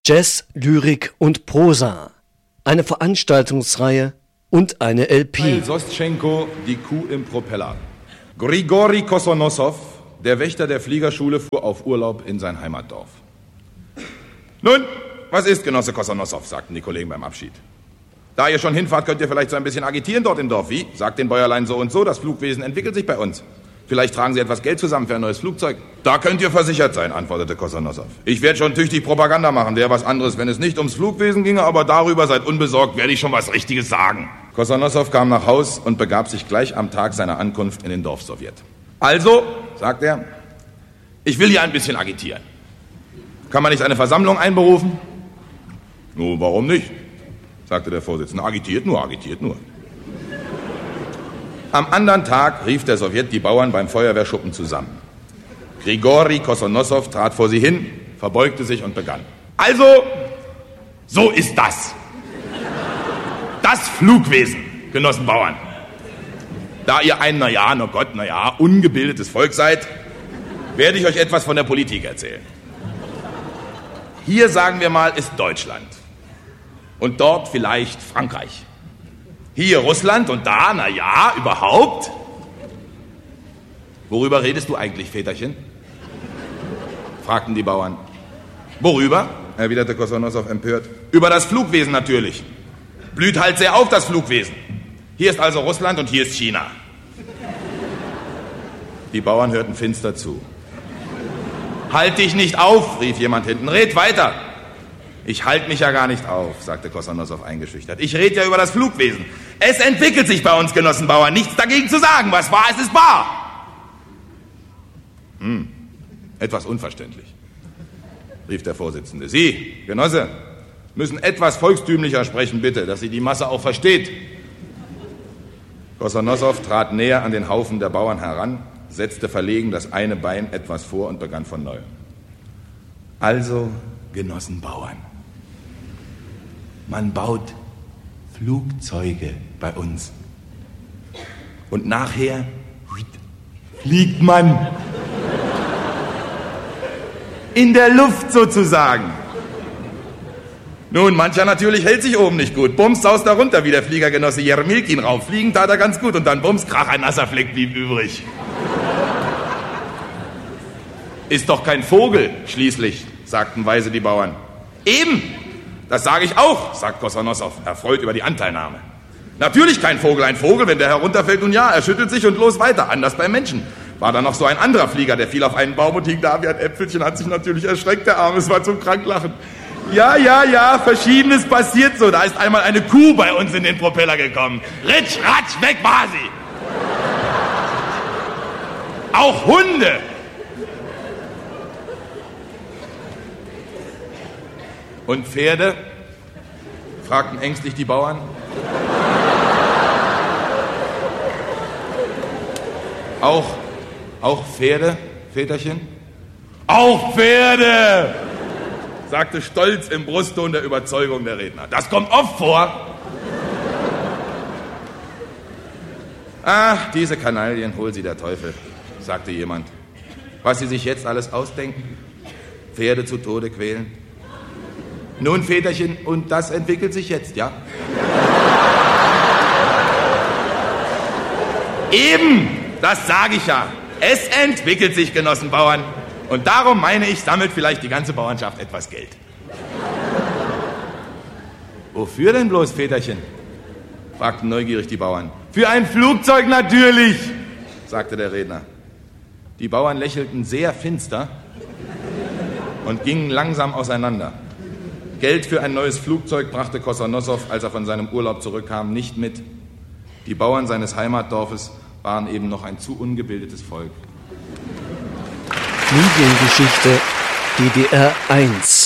Jazz, Lyrik und Prosa. Eine Veranstaltungsreihe und eine LP. Sostschenko, die Kuh im Propeller. Grigori Kosonossow, der Wächter der Fliegerschule, fuhr auf Urlaub in sein Heimatdorf. Nun, was ist, Genosse Kosonossow, sagten die Kollegen beim Abschied. Da ihr schon hinfahrt, könnt ihr vielleicht so ein bisschen agitieren dort im Dorf. Wie? Sagt den Bäuerlein so und so, das Flugwesen entwickelt sich bei uns. Vielleicht tragen Sie etwas Geld zusammen für ein neues Flugzeug. Da könnt ihr versichert sein, antwortete Kosonossow. Ich werde schon tüchtig Propaganda machen, wäre was anderes, wenn es nicht ums Flugwesen ginge, aber darüber seid unbesorgt, werde ich schon was Richtiges sagen. Kosonossow kam nach Haus und begab sich gleich am Tag seiner Ankunft in den Dorfsowjet. Also, sagt er, ich will hier ein bisschen agitieren. Kann man nicht eine Versammlung einberufen? Nun, warum nicht? Sagte der Vorsitzende. Agitiert nur, agitiert nur. Am anderen Tag rief der Sowjet die Bauern beim Feuerwehrschuppen zusammen. Grigori Kosonossow trat vor sie hin, verbeugte sich und begann. Also, so ist das. Das Flugwesen, Genossen Bauern. Da ihr ein, ungebildetes Volk seid, werde ich euch etwas von der Politik erzählen. Hier, sagen wir mal, ist Deutschland. Und dort vielleicht Frankreich. Hier Russland und da, überhaupt. Worüber redest du eigentlich, Väterchen? Fragten die Bauern. Worüber? Erwiderte Kosonossow empört. Über das Flugwesen natürlich. Blüht halt sehr auf, das Flugwesen. Hier ist also Russland und hier ist China. Die Bauern hörten finster zu. Halt dich nicht auf, rief jemand hinten. Red weiter. Ich halte mich ja gar nicht auf, sagte Kosonossow eingeschüchtert. Ich rede ja über das Flugwesen. Es entwickelt sich bei uns, Genossen Bauern. Nichts dagegen zu sagen. Was wahr ist, ist wahr. Etwas unverständlich, rief der Vorsitzende. Sie, Genosse, müssen etwas volkstümlicher sprechen, bitte, dass sie die Masse auch versteht. Kosonossow trat näher an den Haufen der Bauern heran, setzte verlegen das eine Bein etwas vor und begann von neuem. Also, Genossen Bauern, man baut Flugzeuge bei uns. Und nachher fliegt man. In der Luft sozusagen. Nun, mancher natürlich hält sich oben nicht gut. Bums saust da runter, wie der Fliegergenosse Jermilkin rauf. Fliegen tat er ganz gut und dann bums, krach, ein nasser Fleck blieb übrig. Ist doch kein Vogel, schließlich, sagten weise die Bauern. Eben, das sage ich auch, sagt Kosonossow, erfreut über die Anteilnahme. Natürlich kein Vogel, ein Vogel, wenn der herunterfällt, nun ja, er schüttelt sich und los weiter, anders beim Menschen. War da noch so ein anderer Flieger, der fiel auf einen Baum und hing da wie ein Äpfelchen, hat sich natürlich erschreckt, der Arme, es war zum Kranklachen. Ja, Verschiedenes passiert so, da ist einmal eine Kuh bei uns in den Propeller gekommen. Ritsch, ratsch, weg war sie. Auch Hunde. Und Pferde? Fragten ängstlich die Bauern. Auch Pferde, Väterchen? Auch Pferde! Sagte stolz im Brustton der Überzeugung der Redner. Das kommt oft vor. Ach, diese Kanaillen, hol sie der Teufel, sagte jemand. Was sie sich jetzt alles ausdenken? Pferde zu Tode quälen? Nun, Väterchen, und das entwickelt sich jetzt, ja? Eben, das sage ich ja. Es entwickelt sich, Genossen Bauern. Und darum meine ich, sammelt vielleicht die ganze Bauernschaft etwas Geld. Wofür denn bloß, Väterchen? Fragten neugierig die Bauern. Für ein Flugzeug natürlich, sagte der Redner. Die Bauern lächelten sehr finster und gingen langsam auseinander. Geld für ein neues Flugzeug brachte Kosonossow, als er von seinem Urlaub zurückkam, nicht mit. Die Bauern seines Heimatdorfes waren eben noch ein zu ungebildetes Volk. Mediengeschichte DDR 1